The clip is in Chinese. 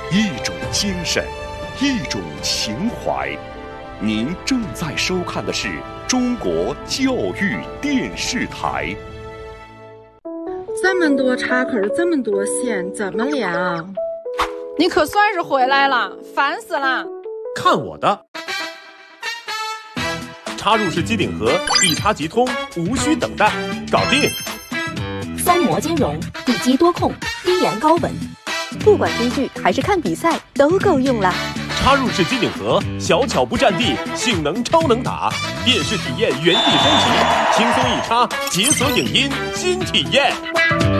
一种精神，一种情怀。您正在收看的是中国教育电视台。 这么多插口，这么多线，怎么量？ 你可算是回来了，烦死了！ 看我的！插入式机顶盒，一插即通，无需等待，搞定！ 三模兼容，一机多控，低延高稳，不管追剧还是看比赛都够用了。 插入式机顶盒，小巧不占地，性能超能打，电视体验原地升级，轻松一插，解锁影音新体验。